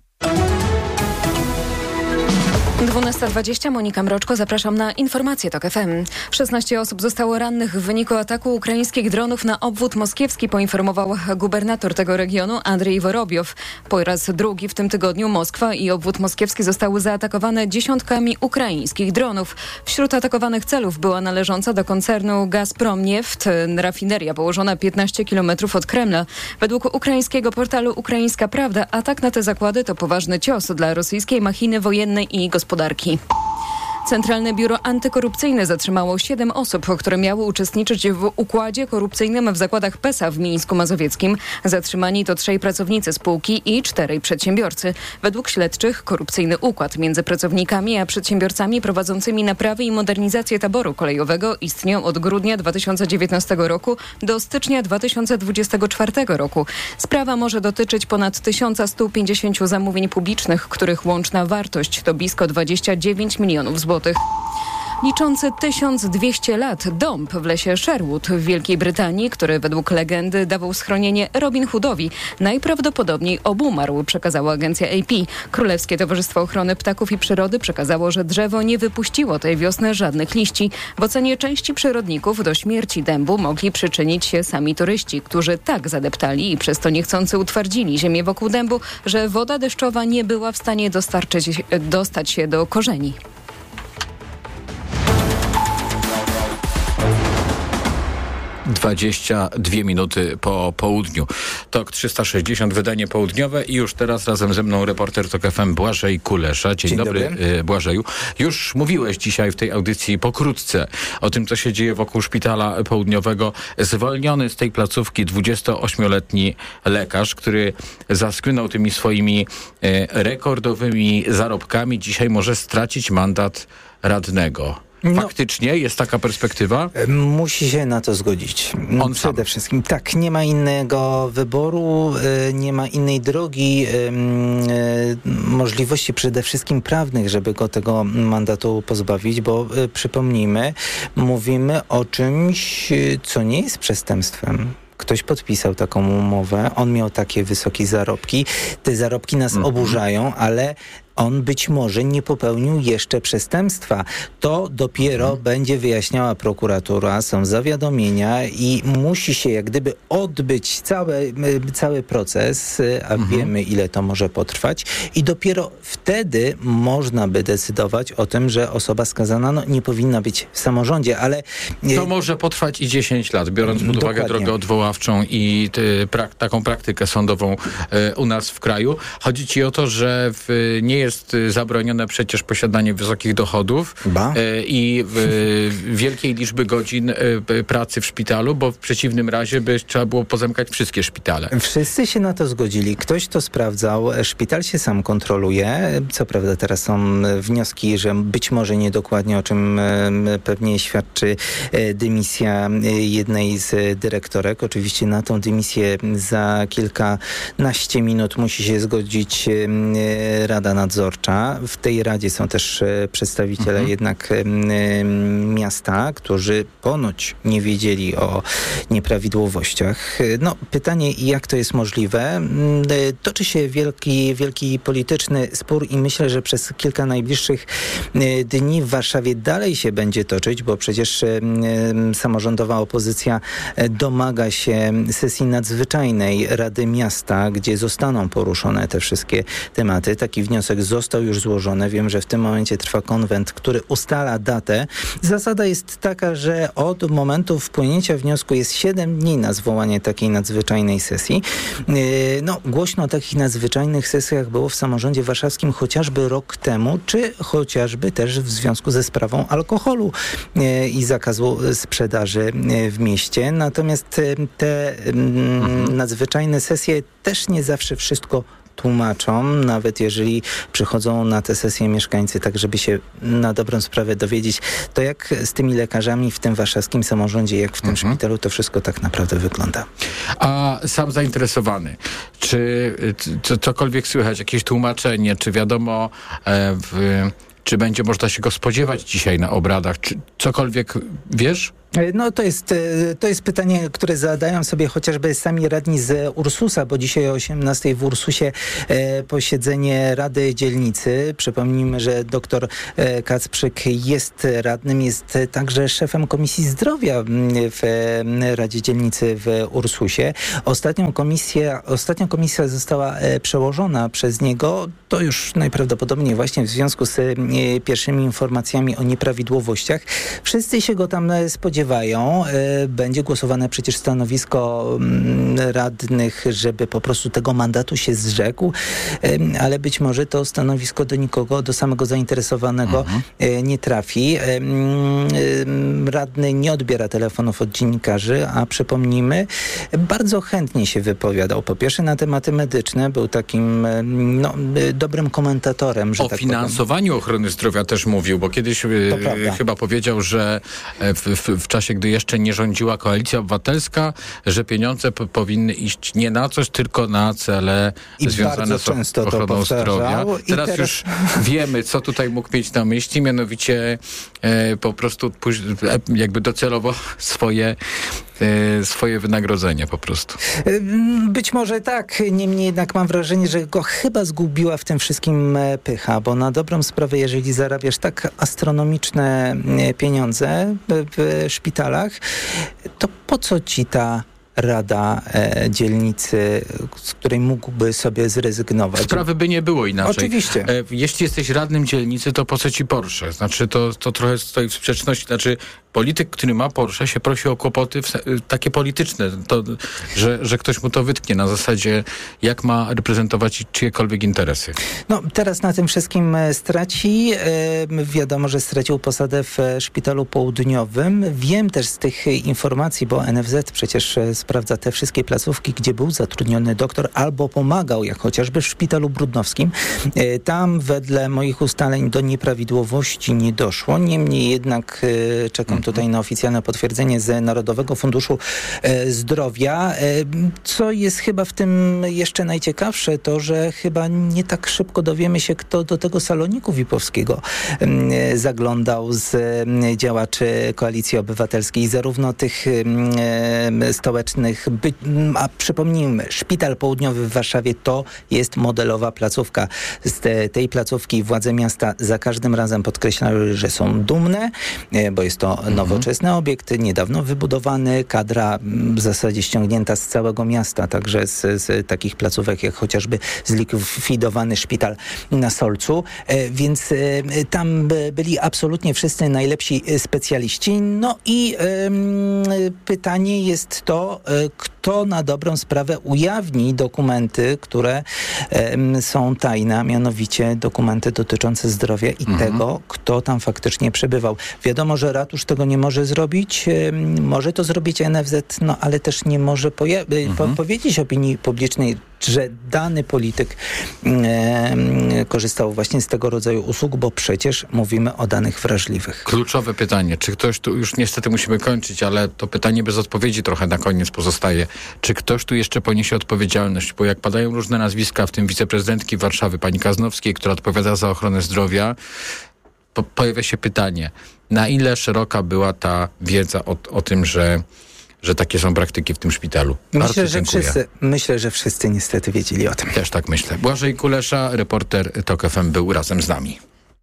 Speaker 27: 12:20, Monika Mroczko, zapraszam na informacje TOK FM. 16 osób zostało rannych w wyniku ataku ukraińskich dronów na obwód moskiewski, poinformował gubernator tego regionu Andrzej Worobiow. Po raz drugi w tym tygodniu Moskwa i obwód moskiewski zostały zaatakowane dziesiątkami ukraińskich dronów. Wśród atakowanych celów była należąca do koncernu Gazprom Nieft rafineria położona 15 km od Kremla. Według ukraińskiego portalu Ukraińska Prawda atak na te zakłady to poważny cios dla rosyjskiej machiny wojennej i gospodarki. Centralne Biuro Antykorupcyjne zatrzymało 7 osób, które miały uczestniczyć w układzie korupcyjnym w zakładach PESA w Mińsku Mazowieckim. Zatrzymani to 3 pracownicy spółki i 4 przedsiębiorcy. Według śledczych korupcyjny układ między pracownikami a przedsiębiorcami prowadzącymi naprawy i modernizację taboru kolejowego istniał od grudnia 2019 roku do stycznia 2024 roku. Sprawa może dotyczyć ponad 1150 zamówień publicznych, których łączna wartość to blisko 29 milionów złotych. Liczący 1200 lat dąb w lesie Sherwood w Wielkiej Brytanii, który według legendy dawał schronienie Robin Hoodowi, najprawdopodobniej obumarł, przekazała agencja AP. Królewskie Towarzystwo Ochrony Ptaków i Przyrody przekazało, że drzewo nie wypuściło tej wiosny żadnych liści. W ocenie części przyrodników do śmierci dębu mogli przyczynić się sami turyści, którzy tak zadeptali i przez to niechcący utwardzili ziemię wokół dębu, że woda deszczowa nie była w stanie dostać się do korzeni.
Speaker 10: 22 minuty po południu. TOK 360, wydanie południowe i już teraz razem ze mną reporter TOK FM Błażej Kulesza. Dzień dobry. Błażeju. Już mówiłeś dzisiaj w tej audycji pokrótce o tym, co się dzieje wokół Szpitala Południowego. Zwolniony z tej placówki 28-letni lekarz, który zasłynął tymi swoimi rekordowymi zarobkami, dzisiaj może stracić mandat radnego. Faktycznie jest taka perspektywa?
Speaker 14: Musi się na to zgodzić. Przede wszystkim tak, nie ma innego wyboru, nie ma innej drogi, możliwości przede wszystkim prawnych, żeby go tego mandatu pozbawić, bo przypomnijmy, mówimy o czymś, co nie jest przestępstwem. Ktoś podpisał taką umowę, on miał takie wysokie zarobki. Te zarobki nas oburzają, ale on być może nie popełnił jeszcze przestępstwa. To dopiero będzie wyjaśniała prokuratura, są zawiadomienia i musi się jak gdyby odbyć cały proces, a wiemy, ile to może potrwać, i dopiero wtedy można by decydować o tym, że osoba skazana nie powinna być w samorządzie, ale...
Speaker 10: To może potrwać i 10 lat, biorąc pod uwagę drogę odwoławczą i taką praktykę sądową u nas w kraju. Chodzi ci o to, że nie jest zabronione przecież posiadanie wysokich dochodów i wielkiej liczby godzin pracy w szpitalu, bo w przeciwnym razie by trzeba było pozamykać wszystkie szpitale.
Speaker 14: Wszyscy się na to zgodzili. Ktoś to sprawdzał. Szpital się sam kontroluje. Co prawda teraz są wnioski, że być może niedokładnie, o czym pewnie świadczy dymisja jednej z dyrektorek. Oczywiście na tą dymisję za kilkanaście minut musi się zgodzić Rada Nadzorcza. W tej radzie są też przedstawiciele jednak miasta, którzy ponoć nie wiedzieli o nieprawidłowościach. No, pytanie, jak to jest możliwe? Toczy się wielki polityczny spór i myślę, że przez kilka najbliższych dni w Warszawie dalej się będzie toczyć, bo przecież samorządowa opozycja domaga się sesji nadzwyczajnej Rady Miasta, gdzie zostaną poruszone te wszystkie tematy. Taki wniosek został już złożony. Wiem, że w tym momencie trwa konwent, który ustala datę. Zasada jest taka, że od momentu wpłynięcia wniosku jest 7 dni na zwołanie takiej nadzwyczajnej sesji. No, głośno o takich nadzwyczajnych sesjach było w samorządzie warszawskim chociażby rok temu, czy chociażby też w związku ze sprawą alkoholu i zakazu sprzedaży w mieście. Natomiast te nadzwyczajne sesje też nie zawsze wszystko tłumaczą, nawet jeżeli przychodzą na te sesje mieszkańcy, tak żeby się na dobrą sprawę dowiedzieć, to jak z tymi lekarzami w tym warszawskim samorządzie, jak w tym szpitalu, to wszystko tak naprawdę wygląda.
Speaker 10: A sam zainteresowany, czy cokolwiek słychać, jakieś tłumaczenie, czy wiadomo, czy będzie można się go spodziewać dzisiaj na obradach, czy cokolwiek wiesz?
Speaker 14: No to jest pytanie, które zadają sobie chociażby sami radni z Ursusa, bo dzisiaj o 18:00 w Ursusie posiedzenie Rady Dzielnicy. Przypomnijmy, że dr Kacprzyk jest radnym, jest także szefem Komisji Zdrowia w Radzie Dzielnicy w Ursusie. Ostatnia komisja została przełożona przez niego. To już najprawdopodobniej właśnie w związku z pierwszymi informacjami o nieprawidłowościach. Wszyscy się go tam spodziewają. Będzie głosowane przecież stanowisko radnych, żeby po prostu tego mandatu się zrzekł, ale być może to stanowisko do nikogo, do samego zainteresowanego nie trafi. Radny nie odbiera telefonów od dziennikarzy, a przypomnijmy, bardzo chętnie się wypowiadał. Po pierwsze na tematy medyczne, był takim dobrym komentatorem. Że
Speaker 10: o tak finansowaniu ochrony zdrowia też mówił, bo kiedyś chyba powiedział, że w czasie, gdy jeszcze nie rządziła Koalicja Obywatelska, że pieniądze powinny iść nie na coś, tylko na cele związane z ochroną zdrowia. Teraz już wiemy, co tutaj mógł mieć na myśli, mianowicie po prostu jakby docelowo swoje wynagrodzenie po prostu.
Speaker 14: Być może tak, niemniej jednak mam wrażenie, że go chyba zgubiła w tym wszystkim pycha, bo na dobrą sprawę, jeżeli zarabiasz tak astronomiczne pieniądze w szpitalach, to po co ci ta Rada Dzielnicy, z której mógłby sobie zrezygnować?
Speaker 10: Sprawy by nie było inaczej.
Speaker 14: Oczywiście.
Speaker 10: Jeśli jesteś radnym dzielnicy, to po co ci Porsche? Znaczy to trochę stoi w sprzeczności, polityk, który ma Porsche, się prosi o kłopoty takie polityczne, to, że ktoś mu to wytknie na zasadzie, jak ma reprezentować czyjekolwiek interesy.
Speaker 14: No, teraz na tym wszystkim straci. Wiadomo, że stracił posadę w Szpitalu Południowym. Wiem też z tych informacji, bo NFZ przecież sprawdza te wszystkie placówki, gdzie był zatrudniony doktor albo pomagał, jak chociażby w Szpitalu Brudnowskim. Tam wedle moich ustaleń do nieprawidłowości nie doszło. Niemniej jednak czekam tutaj na oficjalne potwierdzenie z Narodowego Funduszu Zdrowia. Co jest chyba w tym jeszcze najciekawsze, to że chyba nie tak szybko dowiemy się, kto do tego saloniku VIP-owskiego zaglądał z działaczy Koalicji Obywatelskiej, zarówno tych stołecznych, a przypomnijmy, Szpital Południowy w Warszawie to jest modelowa placówka. Z tej placówki władze miasta za każdym razem podkreślały, że są dumne, bo jest to nowoczesny obiekt, niedawno wybudowany, kadra w zasadzie ściągnięta z całego miasta, także z takich placówek jak chociażby zlikwidowany szpital na Solcu, więc tam byli absolutnie wszyscy najlepsi specjaliści. No i pytanie jest to, kto na dobrą sprawę ujawni dokumenty, które są tajne, a mianowicie dokumenty dotyczące zdrowia i tego, kto tam faktycznie przebywał. Wiadomo, że ratusz tego nie może zrobić, może to zrobić NFZ, no ale też nie może powiedzieć opinii publicznej, że dany polityk korzystał właśnie z tego rodzaju usług, bo przecież mówimy o danych wrażliwych.
Speaker 10: Kluczowe pytanie, czy ktoś tu, już niestety musimy kończyć, ale to pytanie bez odpowiedzi trochę na koniec pozostaje. Czy ktoś tu jeszcze poniesie odpowiedzialność? Bo jak padają różne nazwiska, w tym wiceprezydentki Warszawy, pani Kaznowskiej, która odpowiada za ochronę zdrowia, pojawia się pytanie, na ile szeroka była ta wiedza o tym, że takie są praktyki w tym szpitalu.
Speaker 14: Myślę, że wszyscy niestety wiedzieli o tym.
Speaker 10: Też tak myślę. Błażej Kulesza, reporter TOK FM, był razem z nami.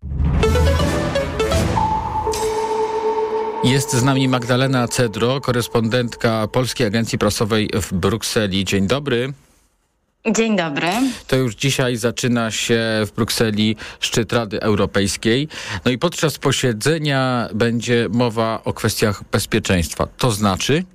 Speaker 10: Jest z nami Magdalena Cedro, korespondentka Polskiej Agencji Prasowej w Brukseli. Dzień dobry.
Speaker 7: Dzień dobry.
Speaker 10: To już dzisiaj zaczyna się w Brukseli szczyt Rady Europejskiej. No i podczas posiedzenia będzie mowa o kwestiach bezpieczeństwa. To znaczy?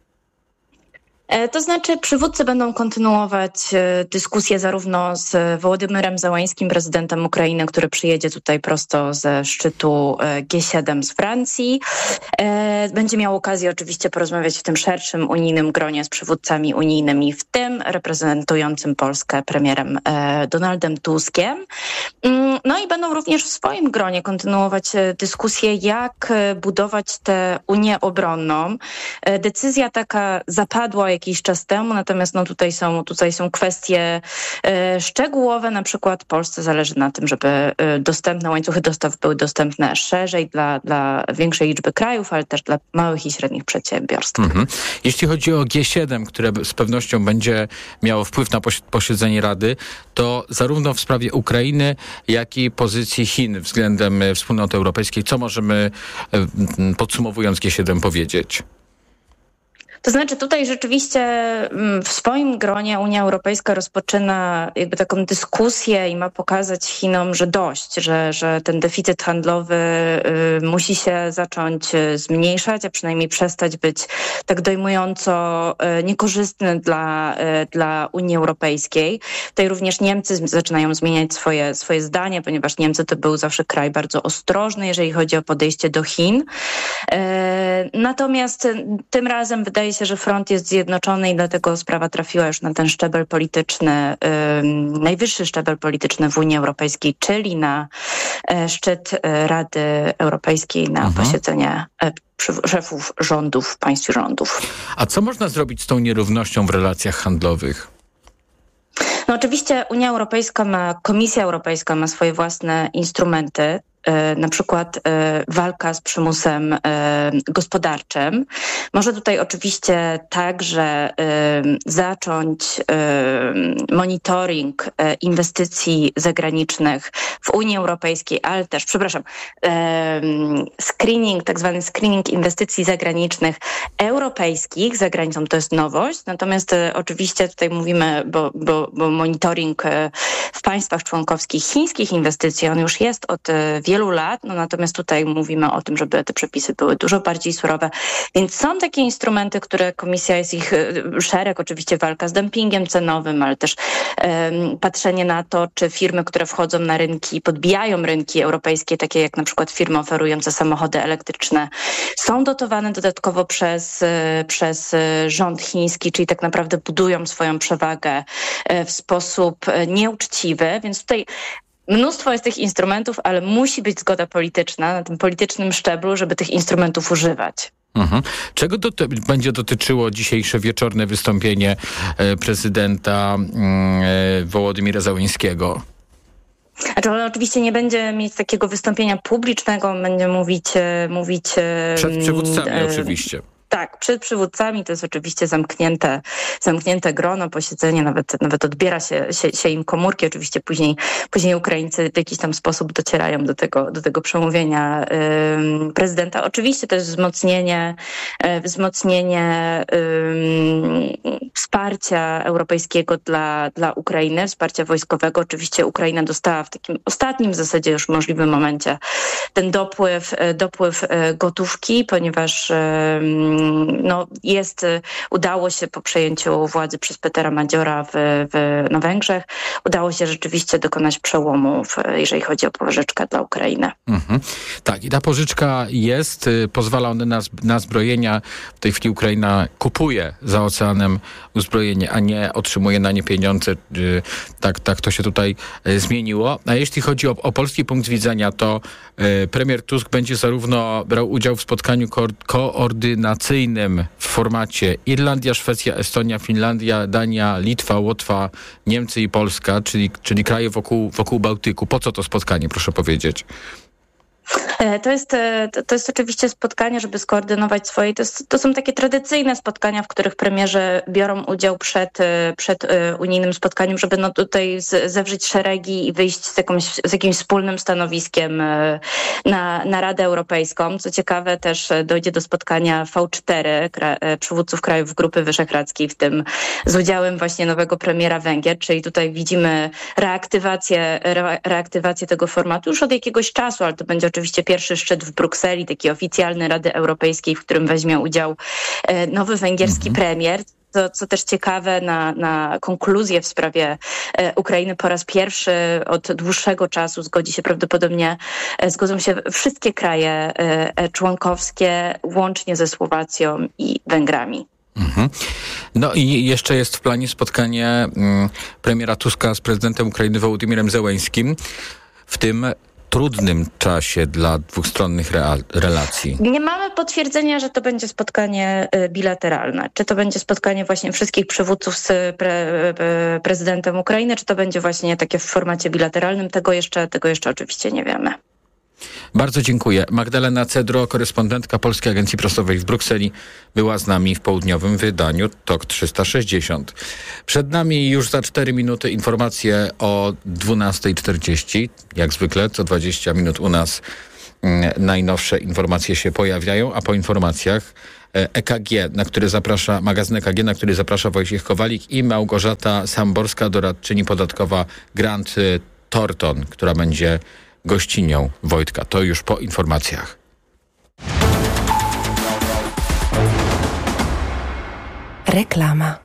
Speaker 7: To znaczy przywódcy będą kontynuować dyskusję zarówno z Wołodymyrem Zełańskim, prezydentem Ukrainy, który przyjedzie tutaj prosto ze szczytu G7 z Francji. Będzie miał okazję oczywiście porozmawiać w tym szerszym unijnym gronie z przywódcami unijnymi, w tym reprezentującym Polskę premierem Donaldem Tuskiem. No i będą również w swoim gronie kontynuować dyskusję, jak budować tę Unię obronną. Decyzja taka zapadła jakiś czas temu, natomiast tutaj są kwestie szczegółowe. Na przykład Polsce zależy na tym, żeby dostępne łańcuchy dostaw były dostępne szerzej dla większej liczby krajów, ale też dla małych i średnich przedsiębiorstw.
Speaker 10: Jeśli chodzi o G7, które z pewnością będzie miało wpływ na posiedzenie Rady, to zarówno w sprawie Ukrainy, jak i pozycji Chin względem Wspólnoty Europejskiej, co możemy podsumowując G7 powiedzieć?
Speaker 7: To znaczy tutaj rzeczywiście w swoim gronie Unia Europejska rozpoczyna jakby taką dyskusję i ma pokazać Chinom, że dość, że ten deficyt handlowy musi się zacząć zmniejszać, a przynajmniej przestać być tak dojmująco niekorzystny dla Unii Europejskiej. Tutaj również Niemcy zaczynają zmieniać swoje zdanie, ponieważ Niemcy to był zawsze kraj bardzo ostrożny, jeżeli chodzi o podejście do Chin. Natomiast tym razem wydaje się, że front jest zjednoczony i dlatego sprawa trafiła już na ten szczebel polityczny, najwyższy szczebel polityczny w Unii Europejskiej, czyli na szczyt Rady Europejskiej, na posiedzenie szefów rządów, państw i rządów.
Speaker 10: A co można zrobić z tą nierównością w relacjach handlowych?
Speaker 7: No oczywiście Komisja Europejska ma swoje własne instrumenty, na przykład walka z przymusem gospodarczym. Może tutaj oczywiście także zacząć monitoring inwestycji zagranicznych w Unii Europejskiej, ale też, tak zwany screening inwestycji zagranicznych europejskich za granicą, to jest nowość. Natomiast oczywiście tutaj mówimy, bo monitoring w państwach członkowskich chińskich inwestycji, on już jest od wielu wielu lat, natomiast tutaj mówimy o tym, żeby te przepisy były dużo bardziej surowe. Więc są takie instrumenty, które komisja, jest ich szereg, oczywiście walka z dumpingiem cenowym, ale też patrzenie na to, czy firmy, które wchodzą na rynki, podbijają rynki europejskie, takie jak na przykład firmy oferujące samochody elektryczne, są dotowane dodatkowo przez rząd chiński, czyli tak naprawdę budują swoją przewagę w sposób nieuczciwy, więc tutaj mnóstwo jest tych instrumentów, ale musi być zgoda polityczna na tym politycznym szczeblu, żeby tych instrumentów używać.
Speaker 10: Czego będzie dotyczyło dzisiejsze wieczorne wystąpienie prezydenta Wołodymyra Zełenskiego?
Speaker 7: Znaczy, on oczywiście nie będzie mieć takiego wystąpienia publicznego, on będzie mówić
Speaker 10: przed przywódcami oczywiście.
Speaker 7: Tak, przed przywódcami to jest oczywiście zamknięte grono, posiedzenie, nawet odbiera się im komórki. Oczywiście później Ukraińcy w jakiś tam sposób docierają do tego przemówienia prezydenta. Oczywiście to jest wzmocnienie wsparcia europejskiego dla Ukrainy, wsparcia wojskowego. Oczywiście Ukraina dostała w takim ostatnim w zasadzie już możliwym momencie ten dopływ gotówki, ponieważ udało się po przejęciu władzy przez Petera Madziora na Węgrzech, udało się rzeczywiście dokonać przełomu, jeżeli chodzi o pożyczkę dla Ukrainy.
Speaker 10: Tak, i ta pożyczka pozwala ona na zbrojenia. W tej chwili Ukraina kupuje za oceanem uzbrojenie, a nie otrzymuje na nie pieniądze. Tak to się tutaj zmieniło. A jeśli chodzi o polski punkt widzenia, to premier Tusk będzie zarówno brał udział w spotkaniu koordynacyjnym w formacie Irlandia, Szwecja, Estonia, Finlandia, Dania, Litwa, Łotwa, Niemcy i Polska, czyli kraje wokół Bałtyku. Po co to spotkanie, proszę powiedzieć?
Speaker 7: To jest oczywiście spotkanie, żeby skoordynować swoje. To są takie tradycyjne spotkania, w których premierzy biorą udział przed unijnym spotkaniem, żeby tutaj zewrzeć szeregi i wyjść z jakimś wspólnym stanowiskiem na Radę Europejską. Co ciekawe, też dojdzie do spotkania V4 przywódców krajów Grupy Wyszehradzkiej, w tym z udziałem właśnie nowego premiera Węgier, czyli tutaj widzimy reaktywację tego formatu już od jakiegoś czasu, ale to będzie oczywiście pierwszy szczyt w Brukseli, taki oficjalny Rady Europejskiej, w którym weźmie udział nowy węgierski premier. Co też ciekawe, na konkluzję w sprawie Ukrainy po raz pierwszy od dłuższego czasu zgodzą się wszystkie kraje członkowskie, łącznie ze Słowacją i Węgrami.
Speaker 10: No i jeszcze jest w planie spotkanie premiera Tuska z prezydentem Ukrainy Wołodymyrem Zełenskim w tym trudnym czasie dla dwustronnych relacji.
Speaker 7: Nie mamy potwierdzenia, że to będzie spotkanie bilateralne. Czy to będzie spotkanie właśnie wszystkich przywódców z prezydentem Ukrainy, czy to będzie właśnie takie w formacie bilateralnym, tego jeszcze oczywiście nie wiemy.
Speaker 10: Bardzo dziękuję. Magdalena Cedro, korespondentka Polskiej Agencji Prasowej w Brukseli, była z nami w południowym wydaniu TOK 360. Przed nami już za 4 minuty informacje o 12:40. Jak zwykle co 20 minut u nas najnowsze informacje się pojawiają, a po informacjach EKG, magazyn EKG, na który zaprasza Wojciech Kowalik i Małgorzata Samborska, doradczyni podatkowa Grant Thornton, która będzie gościnią Wojtka. To już po informacjach.
Speaker 2: Reklama.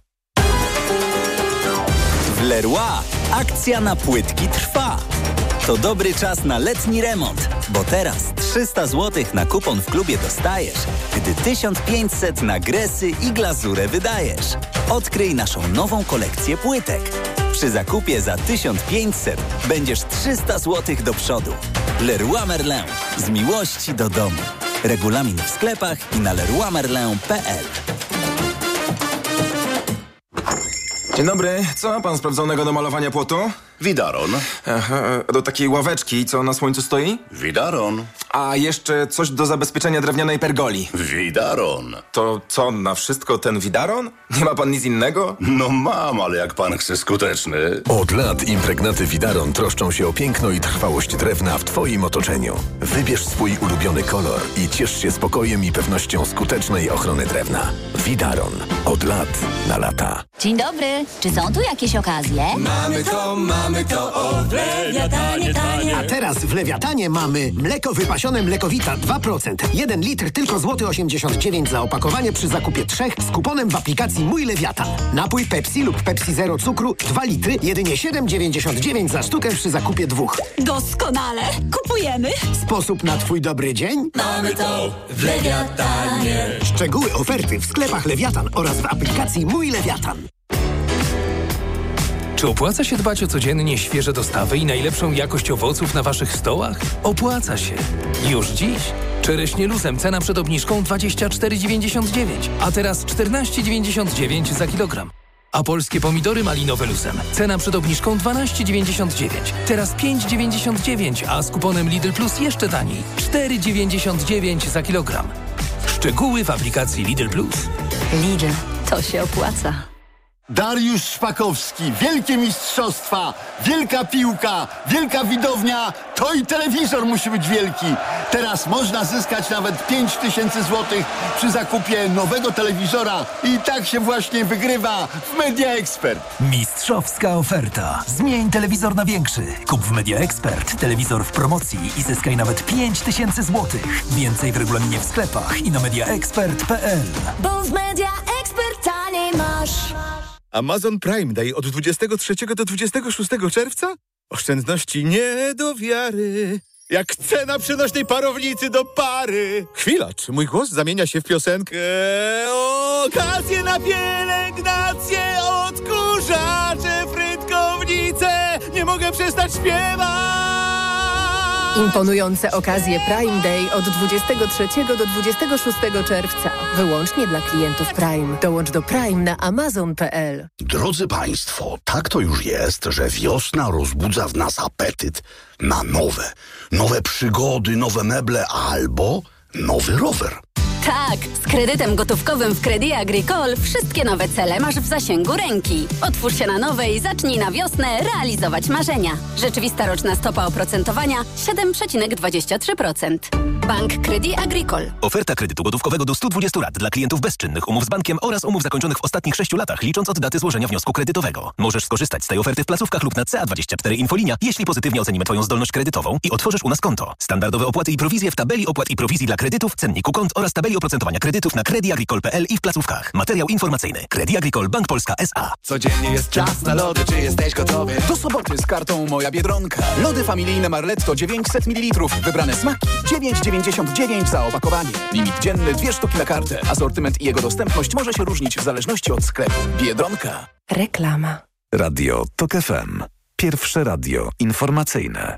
Speaker 17: W Leroy akcja na płytki trwa. To dobry czas na letni remont, bo teraz 300 zł na kupon w klubie dostajesz, gdy 1500 na gresy i glazurę wydajesz. Odkryj naszą nową kolekcję płytek. Przy zakupie za 1500 będziesz 300 zł do przodu. Leroy Merlin. Z miłości do domu. Regulamin w sklepach i na leroymerlin.pl.
Speaker 18: Dzień dobry. Co ma pan sprawdzonego do malowania płotu?
Speaker 19: Widaron.
Speaker 18: Aha, do takiej ławeczki, co na słońcu stoi?
Speaker 19: Widaron.
Speaker 18: A jeszcze coś do zabezpieczenia drewnianej pergoli.
Speaker 19: Widaron.
Speaker 18: To co, na wszystko ten Widaron? Nie ma pan nic innego?
Speaker 19: No mam, ale jak pan chce skuteczny.
Speaker 12: Od lat impregnaty Widaron troszczą się o piękno i trwałość drewna w twoim otoczeniu. Wybierz swój ulubiony kolor i ciesz się spokojem i pewnością skutecznej ochrony drewna. Widaron. Od lat na lata.
Speaker 3: Dzień dobry. Czy są tu jakieś okazje?
Speaker 5: Mamy to, o Lewiatanie tanie.
Speaker 20: A teraz w Lewiatanie mamy mleko wypasione Mlekowita 2%. 1 litr tylko złoty 89 za opakowanie przy zakupie 3 z kuponem w aplikacji Mój Lewiatan. Napój Pepsi lub Pepsi Zero cukru 2 litry, jedynie 7,99 za sztukę przy zakupie 2.
Speaker 3: Doskonale. Kupujemy.
Speaker 20: Sposób na twój dobry dzień?
Speaker 5: Mamy to w Lewiatanie.
Speaker 20: Szczegóły oferty w sklepach Lewiatan oraz w aplikacji Mój Lewiatan.
Speaker 13: Czy opłaca się dbać o codziennie świeże dostawy i najlepszą jakość owoców na waszych stołach? Opłaca się. Już dziś. Czereśnie luzem cena przed obniżką 24,99, a teraz 14,99 za kilogram. A polskie pomidory malinowe luzem cena przed obniżką 12,99, teraz 5,99, a z kuponem Lidl Plus jeszcze taniej 4,99 za kilogram. Szczegóły w aplikacji Lidl Plus.
Speaker 3: Lidl, to się opłaca.
Speaker 21: Dariusz Szpakowski, wielkie mistrzostwa, wielka piłka, wielka widownia, to i telewizor musi być wielki. Teraz można zyskać nawet 5000 zł przy zakupie nowego telewizora i tak się właśnie wygrywa w Media Expert.
Speaker 22: Mistrzowska oferta. Zmień telewizor na większy. Kup w Media Expert telewizor w promocji i zyskaj nawet 5000 zł. Więcej w regulaminie w sklepach i na mediaexpert.pl.
Speaker 16: Bo w Media Expert taniej masz.
Speaker 23: Amazon Prime Day od 23 do 26 czerwca? Oszczędności nie do wiary. Jak cena przenośnej parownicy do pary. Chwila, czy mój głos zamienia się w piosenkę? Okazje na pielęgnację, odkurzacze, frytkownice. Nie mogę przestać śpiewać.
Speaker 2: Imponujące okazje Prime Day od 23 do 26 czerwca. Wyłącznie dla klientów Prime. Dołącz do Prime na amazon.pl.
Speaker 24: Drodzy Państwo, tak to już jest, że wiosna rozbudza w nas apetyt na nowe przygody, nowe meble albo nowy rower.
Speaker 3: Tak, z kredytem gotówkowym w Crédit Agricole wszystkie nowe cele masz w zasięgu ręki. Otwórz się na nowe i zacznij na wiosnę realizować marzenia. Rzeczywista roczna stopa oprocentowania 7,23%. Bank Crédit Agricole.
Speaker 28: Oferta kredytu gotówkowego do 120 lat dla klientów bezczynnych, umów z bankiem oraz umów zakończonych w ostatnich 6 latach, licząc od daty złożenia wniosku kredytowego. Możesz skorzystać z tej oferty w placówkach lub na CA24 Infolinia, jeśli pozytywnie ocenimy Twoją zdolność kredytową i otworzysz u nas konto. Standardowe opłaty i prowizje w tabeli opłat i prowizji dla kredytów, cenniku kont oraz tabeli oprocentowania kredytów na crediagricole.pl i w placówkach. Materiał informacyjny. Crédit Agricole Bank Polska S.A.
Speaker 29: Codziennie jest czas na lody, czy jesteś gotowy? Do soboty z kartą Moja Biedronka. Lody familijne Marletto 900 ml. Wybrane smaki 9,99 za opakowanie. Limit dzienny 2 sztuki na kartę. Asortyment i jego dostępność może się różnić w zależności od sklepu. Biedronka.
Speaker 2: Reklama.
Speaker 30: Radio TOK FM. Pierwsze radio informacyjne.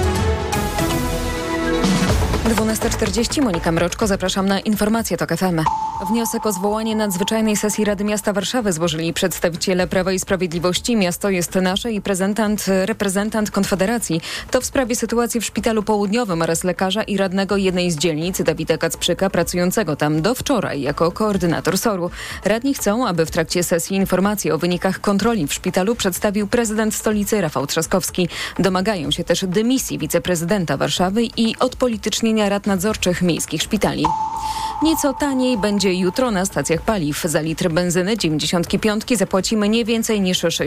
Speaker 27: 12:40, Monika Mroczko, zapraszam na informacje TOK FM. Wniosek o zwołanie nadzwyczajnej sesji Rady Miasta Warszawy złożyli przedstawiciele Prawa i Sprawiedliwości. Miasto jest nasze i reprezentant Konfederacji. To w sprawie sytuacji w Szpitalu Południowym oraz lekarza i radnego jednej z dzielnic, Dawida Kacprzyka, pracującego tam do wczoraj jako koordynator SOR-u. Radni chcą, aby w trakcie sesji informacje o wynikach kontroli w szpitalu przedstawił prezydent stolicy Rafał Trzaskowski. Domagają się też dymisji wiceprezydenta Warszawy i odpolitycznienia rad nadzorczych miejskich szpitali. Nieco taniej będzie jutro na stacjach paliw. Za litr benzyny 95 zapłacimy nie więcej niż